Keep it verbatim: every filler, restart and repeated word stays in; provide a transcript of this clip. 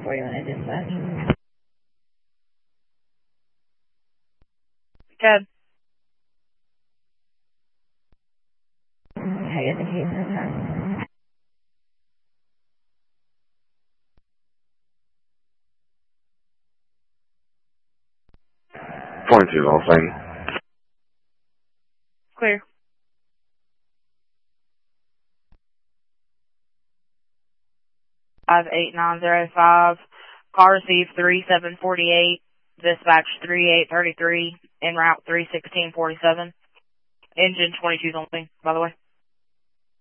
for you when I dispatch. Good. How you think he's this time? twenty-two, all thing. Clear. Five eight nine zero five. Call received three seven forty eight. Dispatch three eight thirty three. En route three sixteen forty seven. Engine twenty two something, by the way.